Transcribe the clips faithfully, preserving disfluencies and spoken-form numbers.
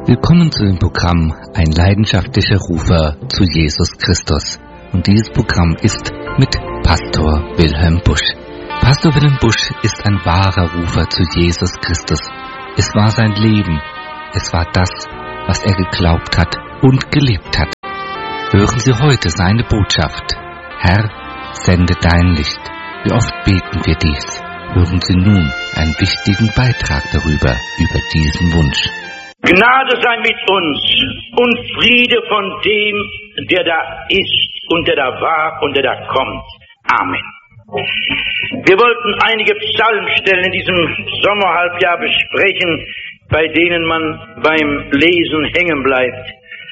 Willkommen zu dem Programm Ein leidenschaftlicher Rufer zu Jesus Christus. Und dieses Programm ist mit Pastor Wilhelm Busch. Pastor Wilhelm Busch ist ein wahrer Rufer zu Jesus Christus. Es war sein Leben. Es war das, was er geglaubt hat und gelebt hat. Hören Sie heute seine Botschaft. Herr, sende dein Licht. Wie oft beten wir dies? Hören Sie nun einen wichtigen Beitrag darüber, über diesen Wunsch. Gnade sei mit uns und Friede von dem, der da ist und der da war und der da kommt. Amen. Wir wollten einige Psalmstellen in diesem Sommerhalbjahr besprechen, bei denen man beim Lesen hängen bleibt.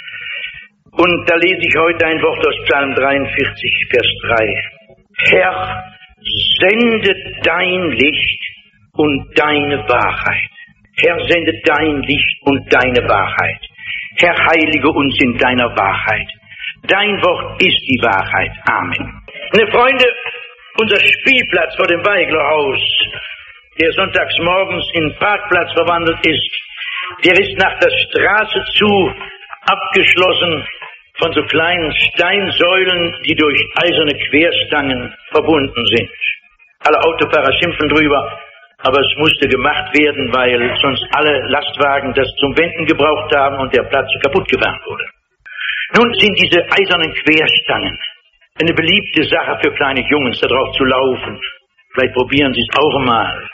Und da lese ich heute ein Wort aus Psalm dreiundvierzig, Vers drei. Herr, sende dein Licht und deine Wahrheit. Herr, sende dein Licht und deine Wahrheit. Herr, heilige uns in deiner Wahrheit. Dein Wort ist die Wahrheit. Amen. Meine Freunde, unser Spielplatz vor dem Weiglerhaus, der sonntags morgens in Parkplatz verwandelt ist, der ist nach der Straße zu abgeschlossen von so kleinen Steinsäulen, die durch eiserne Querstangen verbunden sind. Alle Autofahrer schimpfen drüber, aber es musste gemacht werden, weil sonst alle Lastwagen das zum Wenden gebraucht haben und der Platz kaputt gefahren wurde. Nun sind diese eisernen Querstangen eine beliebte Sache für kleine Jungs, da drauf zu laufen. Vielleicht probieren Sie es auch mal.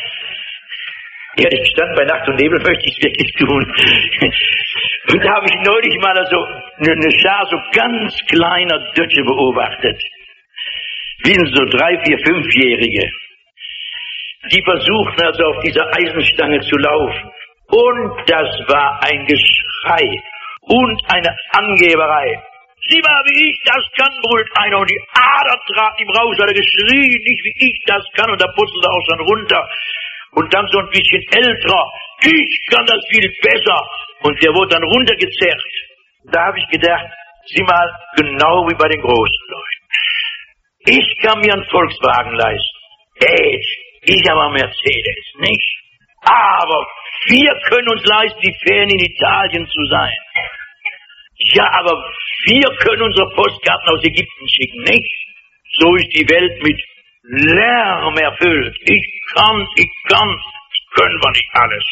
Ehrlich gestanden, bei Nacht und Nebel möchte ich es wirklich tun. Und da habe ich neulich mal so eine Schar so ganz kleiner Dötsche beobachtet. Wie so drei, vier, fünfjährige. Die versuchten also auf dieser Eisenstange zu laufen. Und das war ein Geschrei und eine Angeberei. Sieh mal, wie ich das kann, brüllt einer. Und die Ader trat ihm raus, hat er geschrien, nicht wie ich das kann. Und da putzte er auch schon runter. Und dann so ein bisschen älterer, ich kann das viel besser. Und der wurde dann runtergezerrt. Da habe ich gedacht, sieh mal, genau wie bei den großen Leuten. Ich kann mir einen Volkswagen leisten. Hey, ich aber Mercedes, nicht? Aber wir können uns leisten, die Ferien in Italien zu sein. Ja, aber wir können unsere Postkarten aus Ägypten schicken, nicht? So ist die Welt mit Lärm erfüllt. Ich kann, ich kann, das können wir nicht alles.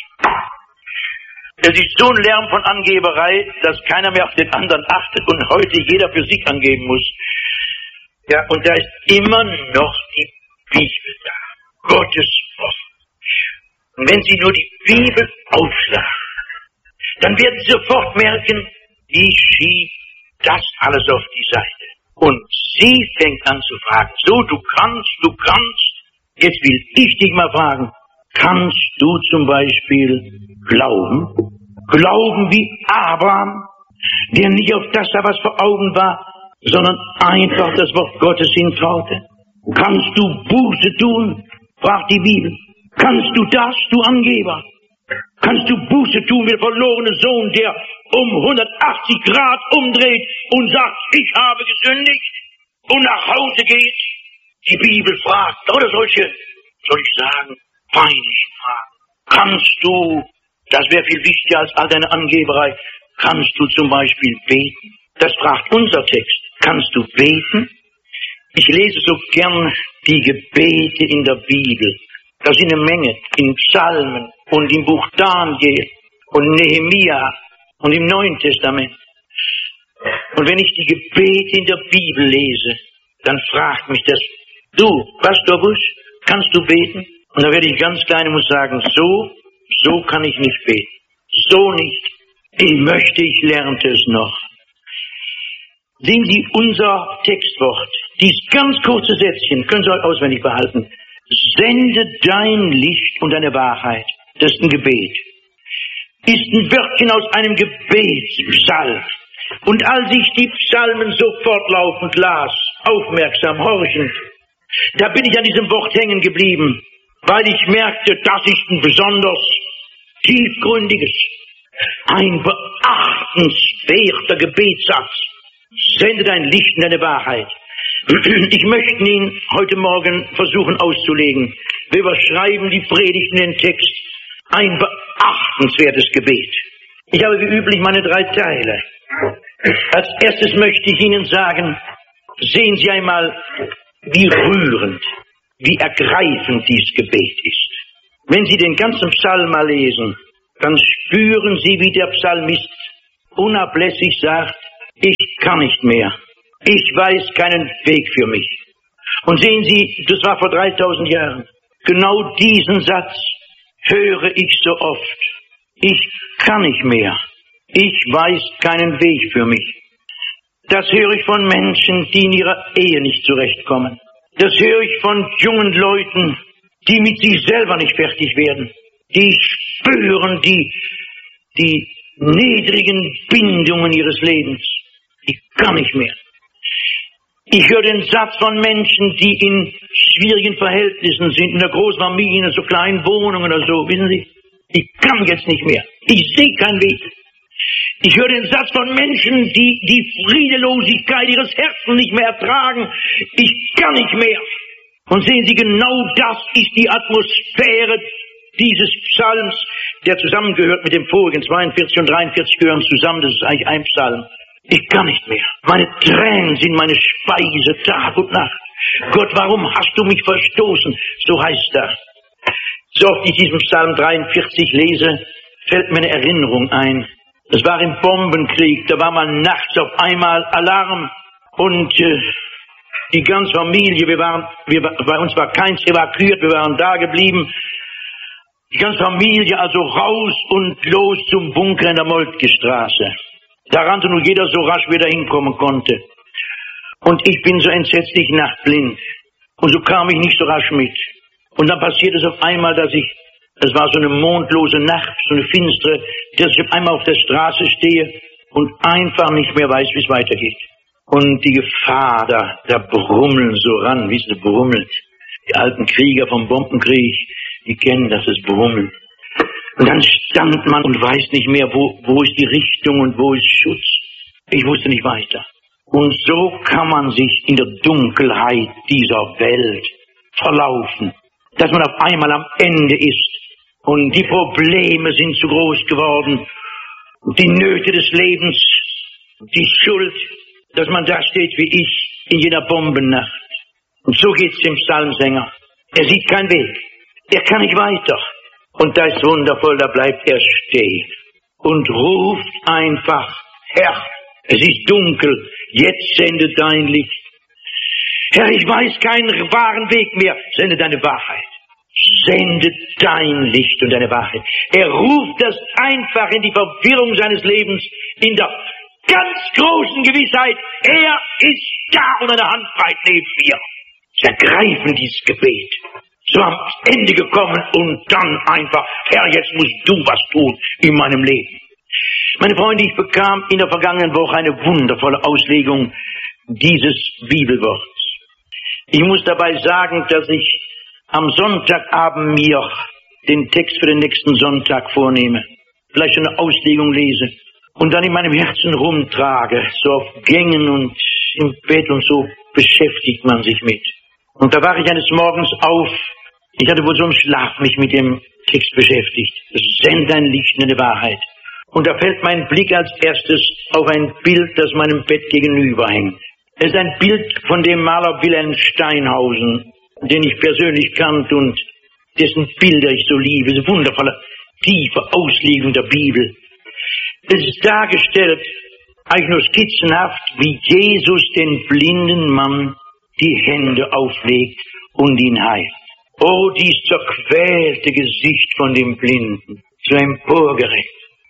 Es ist so ein Lärm von Angeberei, dass keiner mehr auf den anderen achtet und heute jeder für sich angeben muss. Ja, und da ist immer noch die Bibel da. Gottes Wort. Und wenn Sie nur die Bibel aufschlagen, dann werden Sie sofort merken, ich schieb das alles auf die Seite. Und sie fängt an zu fragen, so, du kannst, du kannst. Jetzt will ich dich mal fragen, kannst du zum Beispiel glauben? Glauben wie Abraham, der nicht auf das da was vor Augen war, sondern einfach das Wort Gottes hintraute? Kannst du Buße tun? Fragt die Bibel. Kannst du das, du Angeber? Kannst du Buße tun wie der verlorene Sohn, der um hundertachtzig Grad umdreht und sagt, ich habe gesündigt und nach Hause geht? Die Bibel fragt, oder solche, soll ich sagen, peinlichen Fragen. Kannst du, das wäre viel wichtiger als all deine Angeberei, kannst du zum Beispiel beten? Das fragt unser Text. Kannst du beten? Ich lese so gern die Gebete in der Bibel. Da sind eine Menge in Psalmen und im Buch Daniel und Nehemia und im Neuen Testament. Und wenn ich die Gebete in der Bibel lese, dann fragt mich das, du, Pastor Busch, kannst du beten? Und da werde ich ganz klein und muss sagen, so, so kann ich nicht beten. So nicht. Ich möchte, ich lernte es noch. Sehen Sie unser Textwort, dies ganz kurze Sätzchen, können Sie euch auswendig behalten. Sende dein Licht und deine Wahrheit. Das ist ein Gebet. Ist ein Wörtchen aus einem Gebetspsalm. Und als ich die Psalmen so fortlaufend las, aufmerksam, horchend, da bin ich an diesem Wort hängen geblieben, weil ich merkte, das ist ein besonders tiefgründiges, ein beachtenswerter Gebetssatz. Sende dein Licht und deine Wahrheit. Ich möchte ihn heute Morgen versuchen auszulegen. Wir überschreiben die Predigt in den Text. Ein beachtenswertes Gebet. Ich habe wie üblich meine drei Teile. Als erstes möchte ich Ihnen sagen, sehen Sie einmal, wie rührend, wie ergreifend dies Gebet ist. Wenn Sie den ganzen Psalm mal lesen, dann spüren Sie, wie der Psalmist unablässig sagt, ich kann nicht mehr. Ich weiß keinen Weg für mich. Und sehen Sie, das war vor dreitausend Jahren. Genau diesen Satz höre ich so oft. Ich kann nicht mehr. Ich weiß keinen Weg für mich. Das höre ich von Menschen, die in ihrer Ehe nicht zurechtkommen. Das höre ich von jungen Leuten, die mit sich selber nicht fertig werden. Die spüren die, die niedrigen Bindungen ihres Lebens. Ich kann nicht mehr. Ich höre den Satz von Menschen, die in schwierigen Verhältnissen sind, in der Großfamilie, in so kleinen Wohnungen oder so, wissen Sie, ich kann jetzt nicht mehr. Ich sehe keinen Weg. Ich höre den Satz von Menschen, die die Friedelosigkeit ihres Herzens nicht mehr ertragen. Ich kann nicht mehr. Und sehen Sie, genau das ist die Atmosphäre dieses Psalms, der zusammengehört mit dem vorigen. zweiundvierzig und dreiundvierzig gehören zusammen, das ist eigentlich ein Psalm. Ich kann nicht mehr. Meine Tränen sind meine Speise Tag und Nacht. Gott, warum hast du mich verstoßen? So heißt er. So oft ich diesen Psalm dreiundvierzig lese, fällt mir eine Erinnerung ein. Es war im Bombenkrieg, da war mal nachts auf einmal Alarm und äh, die ganze Familie, wir waren, wir, bei uns war keins evakuiert, wir waren da geblieben. Die ganze Familie also raus und los zum Bunker in der Moltke-Straße. Da rannte nur jeder so rasch, wie er hinkommen konnte. Und ich bin so entsetzlich nachtblind. Und so kam ich nicht so rasch mit. Und dann passiert es auf einmal, dass ich, es war so eine mondlose Nacht, so eine finstere, dass ich auf einmal auf der Straße stehe und einfach nicht mehr weiß, wie es weitergeht. Und die Gefahr, da, da brummeln so ran, wie es brummelt. Die alten Krieger vom Bombenkrieg, die kennen das, das Brummeln. Und dann stand man und weiß nicht mehr, wo, wo ist die Richtung und wo ist Schutz. Ich wusste nicht weiter. Und so kann man sich in der Dunkelheit dieser Welt verlaufen, dass man auf einmal am Ende ist und die Probleme sind zu groß geworden, die Nöte des Lebens, die Schuld, dass man da steht wie ich in jener Bombennacht. Und so geht's dem Psalmsänger. Er sieht keinen Weg. Er kann nicht weiter. Und da ist wundervoll, da bleibt er stehen und ruft einfach, Herr, es ist dunkel, jetzt sende dein Licht. Herr, ich weiß keinen wahren Weg mehr, sende deine Wahrheit. Sende dein Licht und deine Wahrheit. Er ruft das einfach in die Verwirrung seines Lebens, in der ganz großen Gewissheit, er ist da und eine Handbreit neben mir. Sie ergreifen dieses Gebet. So am Ende gekommen und dann einfach, Herr, jetzt musst du was tun in meinem Leben. Meine Freunde, ich bekam in der vergangenen Woche eine wundervolle Auslegung dieses Bibelworts. Ich muss dabei sagen, dass ich am Sonntagabend mir den Text für den nächsten Sonntag vornehme, vielleicht eine Auslegung lese und dann in meinem Herzen rumtrage, so auf Gängen und im Bett und so beschäftigt man sich mit. Und da war ich eines Morgens auf, ich hatte wohl so im Schlaf mich mit dem Text beschäftigt. Send dein Licht in die Wahrheit. Und da fällt mein Blick als erstes auf ein Bild, das meinem Bett gegenüber hängt. Es ist ein Bild von dem Maler Wilhelm Steinhausen, den ich persönlich kannte und dessen Bilder ich so liebe. Es ist eine wundervolle, tiefe Auslegung der Bibel. Es ist dargestellt, eigentlich nur skizzenhaft, wie Jesus den blinden Mann die Hände auflegt und ihn heilt. Oh, dies zerquälte Gesicht von dem Blinden, so emporgereckt.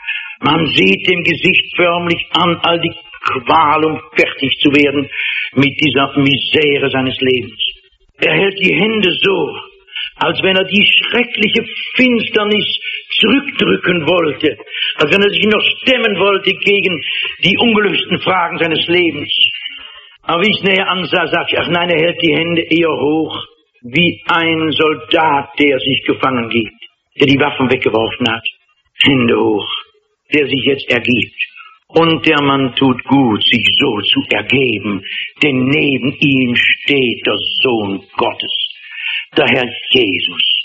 Man sieht dem Gesicht förmlich an, all die Qual, um fertig zu werden mit dieser Misere seines Lebens. Er hält die Hände so, als wenn er die schreckliche Finsternis zurückdrücken wollte, als wenn er sich noch stemmen wollte gegen die ungelösten Fragen seines Lebens. Aber wie ich es näher ansah, sagte ich, ach nein, er hält die Hände eher hoch, wie ein Soldat, der sich gefangen gibt, der die Waffen weggeworfen hat. Hände hoch, der sich jetzt ergibt. Und der Mann tut gut, sich so zu ergeben, denn neben ihm steht der Sohn Gottes, der Herr Jesus.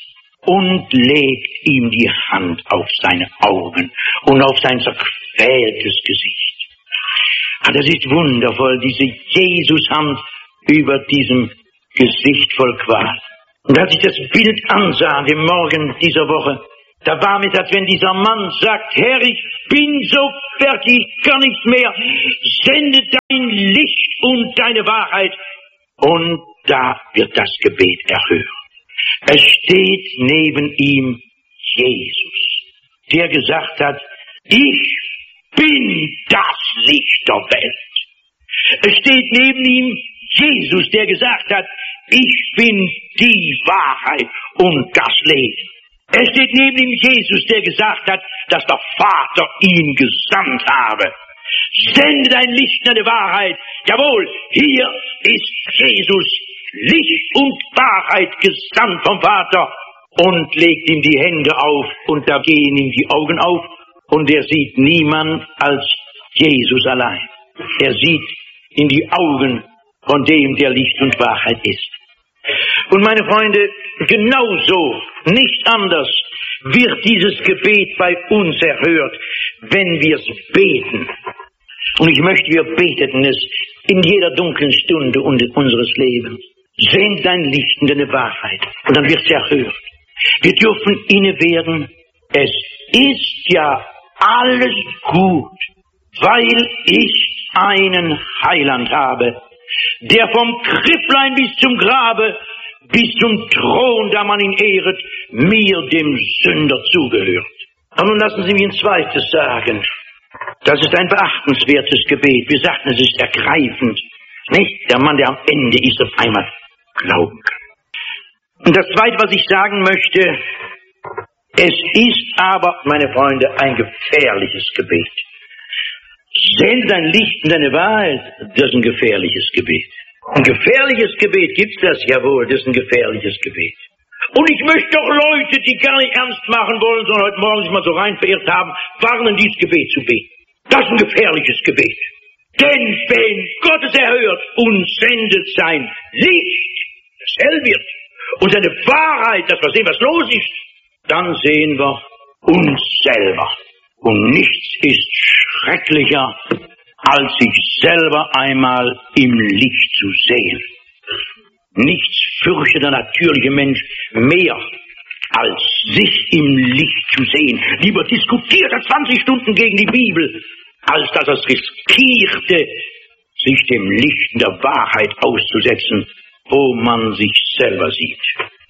und legt ihm die Hand auf seine Augen und auf sein zerquältes Gesicht. Ah, das ist wundervoll, diese Jesus-Hand über diesem Gesicht voll Qual. Und als ich das Bild ansah, dem Morgen dieser Woche, da war mir, als wenn dieser Mann sagt, Herr, ich bin so fertig, ich kann nicht mehr, sende dein Licht und deine Wahrheit. Und da wird das Gebet erhört. Es steht neben ihm Jesus, der gesagt hat, ich bin das Licht der Welt. Es steht neben ihm Jesus, der gesagt hat, ich bin die Wahrheit und das Leben. Es steht neben ihm Jesus, der gesagt hat, dass der Vater ihn gesandt habe. Sende dein Licht in deine Wahrheit. Jawohl, hier ist Jesus, Licht und Wahrheit, gesandt vom Vater, und legt ihm die Hände auf, und da gehen ihm die Augen auf, und er sieht niemand als Jesus allein. Er sieht in die Augen von dem, der Licht und Wahrheit ist. Und meine Freunde, genauso, nicht anders, wird dieses Gebet bei uns erhört, wenn wir es beten. Und ich möchte, wir beteten es in jeder dunklen Stunde unseres Lebens. Send dein Licht in deine Wahrheit, und dann wird es erhört. Wir dürfen inne werden. Es ist ja alles gut, weil ich einen Heiland habe, der vom Kripplein bis zum Grabe, bis zum Thron, da man ihn ehret, mir, dem Sünder, zugehört. Und nun lassen Sie mich ein zweites sagen. Das ist ein beachtenswertes Gebet. Wir sagten, es ist ergreifend. Nicht? Der Mann, der am Ende ist, auf einmal glauben kann. Und das zweite, was ich sagen möchte, es ist aber, meine Freunde, ein gefährliches Gebet. Sende dein Licht in deine Wahrheit, das ist ein gefährliches Gebet. Ein gefährliches Gebet, gibt's das? Jawohl, das ist ein gefährliches Gebet. Und ich möchte doch Leute, die gar nicht ernst machen wollen, sondern heute Morgen sich mal so rein verirrt haben, warnen, dieses Gebet zu beten. Das ist ein gefährliches Gebet. Denn wenn Gott es erhört und sendet sein Licht, das hell wird, und seine Wahrheit, dass wir sehen, was los ist, dann sehen wir uns selber. Und nichts ist schrecklicher, als sich selber einmal im Licht zu sehen. Nichts fürchtet der natürliche Mensch mehr, als sich im Licht zu sehen. Lieber diskutiert er zwanzig Stunden gegen die Bibel, als dass er es riskierte, sich dem Licht der Wahrheit auszusetzen, wo man sich selber sieht.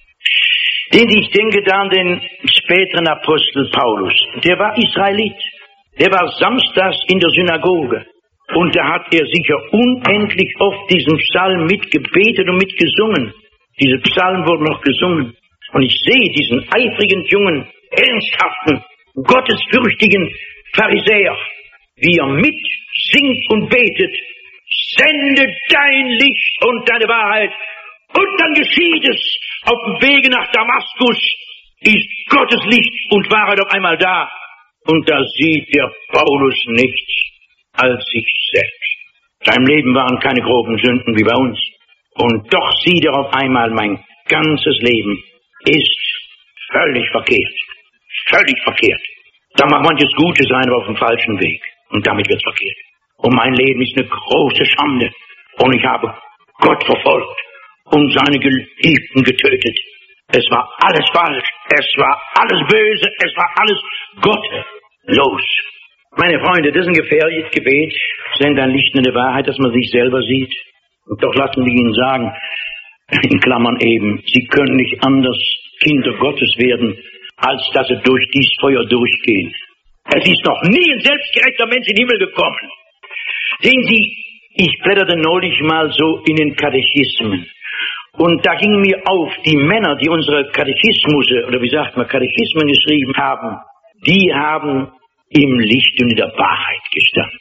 Denn ich denke da an den späteren Apostel Paulus. Der war Israelit. Der war samstags in der Synagoge. Und da hat er sicher unendlich oft diesen Psalm mitgebetet und mitgesungen. Diese Psalmen wurden noch gesungen. Und ich sehe diesen eifrigen, jungen, ernsthaften, gottesfürchtigen Pharisäer, wie er mitsingt und betet. Sende dein Licht und deine Wahrheit. Und dann geschieht es. Auf dem Wege nach Damaskus ist Gottes Licht und Wahrheit auf einmal da. Und da sieht der Paulus nichts als sich selbst. Sein Leben waren keine groben Sünden wie bei uns. Und doch sieht er auf einmal, mein ganzes Leben ist völlig verkehrt. Völlig verkehrt. Da mag manches Gute sein, aber auf dem falschen Weg. Und damit wird es verkehrt. Und mein Leben ist eine große Schande. Und ich habe Gott verfolgt und seine Geliebten getötet. Es war alles falsch. Es war alles böse. Es war alles gottlos. Meine Freunde, das ist ein gefährliches Gebet. Sende ein Licht in der Wahrheit, dass man sich selber sieht. Und doch lassen wir Ihnen sagen, in Klammern eben, Sie können nicht anders Kinder Gottes werden, als dass Sie durch dies Feuer durchgehen. Es ist noch nie ein selbstgerechter Mensch in den Himmel gekommen. Sehen Sie, ich blätterte neulich mal so in den Katechismen. Und da ging mir auf, die Männer, die unsere Katechismus, oder wie sagt man, Katechismen geschrieben haben, die haben im Licht und in der Wahrheit gestanden.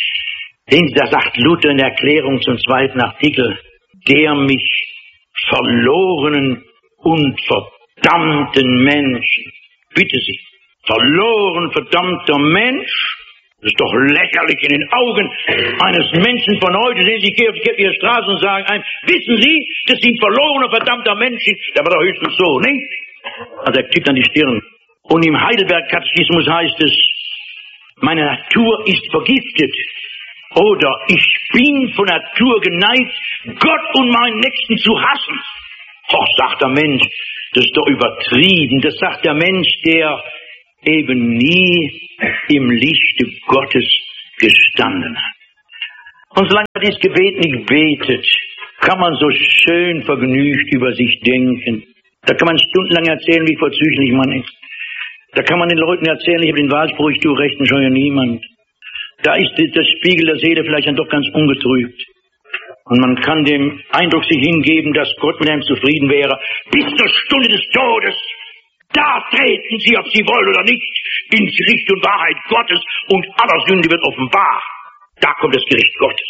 Denn da sagt Luther in der Erklärung zum zweiten Artikel, der mich verlorenen und verdammten Menschen, bitte Sie, verloren, verdammter Mensch, das ist doch lächerlich in den Augen eines Menschen von heute. Sehen Sie, ich gehe auf die Straße und sage einem, wissen Sie, dass Sie ein verlorener, verdammter Mensch sind? Der war doch höchstens so, nicht? Also er kippt an die Stirn. Und im Heidelberg-Katechismus heißt es, meine Natur ist vergiftet. Oder ich bin von Natur geneigt, Gott und meinen Nächsten zu hassen. Doch, sagt der Mensch, das ist doch übertrieben. Das sagt der Mensch, der eben nie im Lichte Gottes gestanden hat. Und solange er dieses Gebet nicht betet, kann man so schön vergnügt über sich denken. Da kann man stundenlang erzählen, wie vorzüglich man ist. Da kann man den Leuten erzählen, ich habe den Wahlspruch, ich tue Recht und scheue niemand. Da ist das Spiegel der Seele vielleicht dann doch ganz ungetrübt. Und man kann dem Eindruck sich hingeben, dass Gott mit einem zufrieden wäre. Bis zur Stunde des Todes, da treten Sie, ob Sie wollen oder nicht, ins Licht und Wahrheit Gottes und aller Sünde wird offenbar. Da kommt das Gericht Gottes.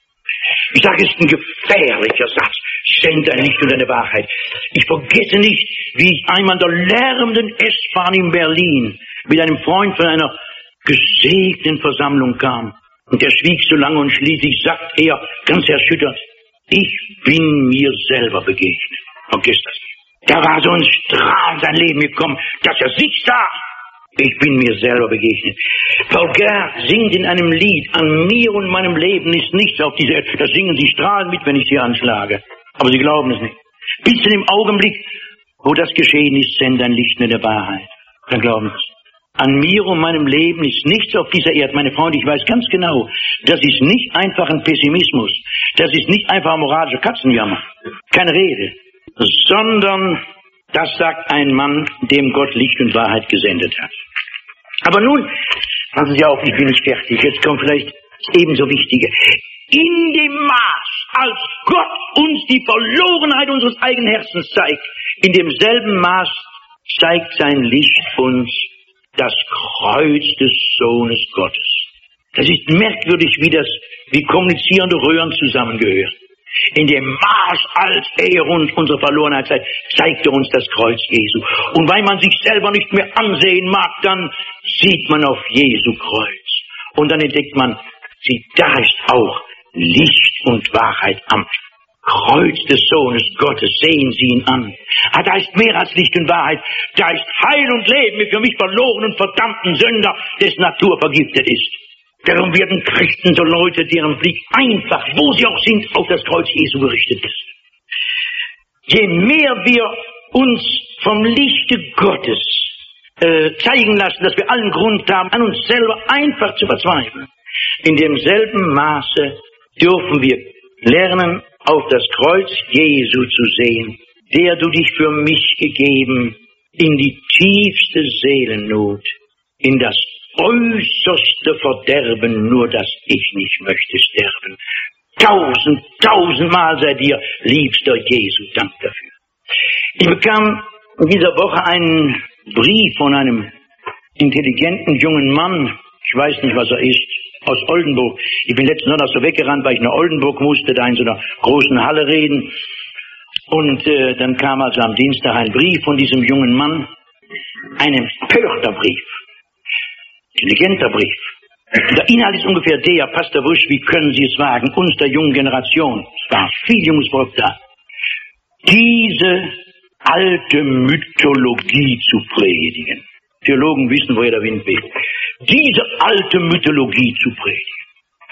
Ich sage, es ist ein gefährlicher Satz. Send dein Licht und deine Wahrheit. Ich vergesse nicht, wie ich einmal in der lärmenden S-Bahn in Berlin mit einem Freund von einer gesegneten Versammlung kam. Und der schwieg so lange und schließlich sagt er, ganz erschüttert, ich bin mir selber begegnet. Vergiss das nicht. Da war so ein Strahl in sein Leben gekommen, dass er sich sah. Ich bin mir selber begegnet. Paul Gerd singt in einem Lied, an mir und meinem Leben ist nichts auf dieser Erde. Da singen sie Strahlen mit, wenn ich sie anschlage. Aber sie glauben es nicht. Bis zu dem Augenblick, wo das geschehen ist, sendet ein Licht in der Wahrheit. Dann glauben sie es. An mir und meinem Leben ist nichts auf dieser Erde. Meine Freunde, ich weiß ganz genau, das ist nicht einfach ein Pessimismus. Das ist nicht einfach ein moralischer Katzenjammer. Keine Rede. Sondern das sagt ein Mann, dem Gott Licht und Wahrheit gesendet hat. Aber nun, passen Sie auf, ich bin nicht fertig. Jetzt kommt vielleicht das ebenso Wichtige. In dem Maß, als Gott uns die Verlorenheit unseres eigenen Herzens zeigt, in demselben Maß zeigt sein Licht uns das Kreuz des Sohnes Gottes. Das ist merkwürdig, wie das, wie kommunizierende Röhren zusammengehören. In dem Maß, als er uns unsere Verlorenheit zeigt, zeigt er uns das Kreuz Jesu. Und weil man sich selber nicht mehr ansehen mag, dann sieht man auf Jesu Kreuz. Und dann entdeckt man, sieh, da ist auch Licht und Wahrheit am Kreuz des Sohnes Gottes. Sehen Sie ihn an. Ah, da ist mehr als Licht und Wahrheit. Da ist Heil und Leben für mich verlorenen, verdammten Sünder, dessen Natur vergiftet ist. Darum werden Christen so Leute, deren Blick einfach, wo sie auch sind, auf das Kreuz Jesu gerichtet ist. Je mehr wir uns vom Lichte Gottes äh, zeigen lassen, dass wir allen Grund haben, an uns selber einfach zu verzweifeln, in demselben Maße dürfen wir lernen, auf das Kreuz Jesu zu sehen, der du dich für mich gegeben, in die tiefste Seelennot, in das äußerste Verderben, nur dass ich nicht möchte sterben. Tausend, tausendmal sei dir, liebster Jesu, Dank dafür. Ich bekam in dieser Woche einen Brief von einem intelligenten jungen Mann, ich weiß nicht, was er ist, aus Oldenburg. Ich bin letzten Sonntag so weggerannt, weil ich nach Oldenburg musste, da in so einer großen Halle reden. Und äh, dann kam also am Dienstag ein Brief von diesem jungen Mann, ein empörter Brief, intelligenter Brief. Der Inhalt ist ungefähr der, Pastor Busch, wie können Sie es wagen, uns der jungen Generation, es war viel junges Volk da, diese alte Mythologie zu predigen. Theologen wissen, woher der Wind weht. Diese alte Mythologie zu predigen.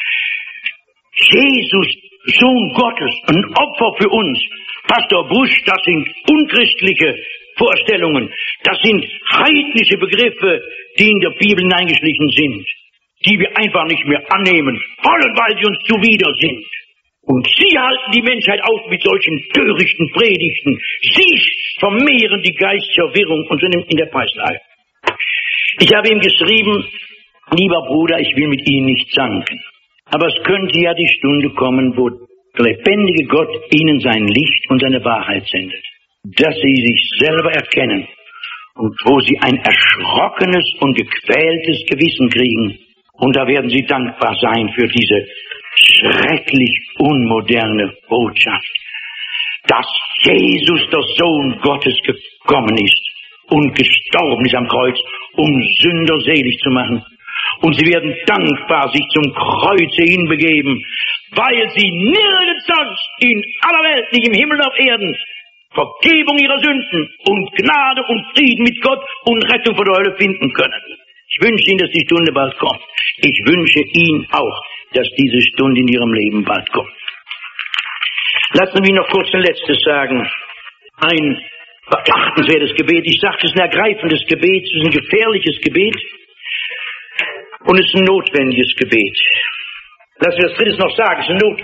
Jesus, Sohn Gottes, ein Opfer für uns. Pastor Busch, das sind unchristliche Vorstellungen. Das sind heidnische Begriffe, die in der Bibel hineingeschlichen sind, die wir einfach nicht mehr annehmen wollen, weil sie uns zuwider sind. Und Sie halten die Menschheit auf mit solchen törichten Predigten. Sie vermehren die Geistesverwirrung und sind in der Preislage. Ich habe ihm geschrieben, lieber Bruder, ich will mit Ihnen nicht zanken. Aber es könnte ja die Stunde kommen, wo der lebendige Gott Ihnen sein Licht und seine Wahrheit sendet. Dass Sie sich selber erkennen und wo Sie ein erschrockenes und gequältes Gewissen kriegen. Und da werden Sie dankbar sein für diese schrecklich unmoderne Botschaft, dass Jesus, der Sohn Gottes, gekommen ist und gestorben ist am Kreuz, um Sünder selig zu machen. Und sie werden dankbar sich zum Kreuze hinbegeben, weil sie nirgends sonst in aller Welt, nicht im Himmel und auf Erden, Vergebung ihrer Sünden und Gnade und Frieden mit Gott und Rettung von der Hölle finden können. Ich wünsche Ihnen, dass die Stunde bald kommt. Ich wünsche Ihnen auch, dass diese Stunde in Ihrem Leben bald kommt. Lassen Sie mich noch kurz ein letztes sagen. Ein beachtenswertes Gebet. Ich sagte, es ist ein ergreifendes Gebet, es ist ein gefährliches Gebet und es ist ein notwendiges Gebet. Lassen wir das drittes noch sagen, es ist ein notwendiges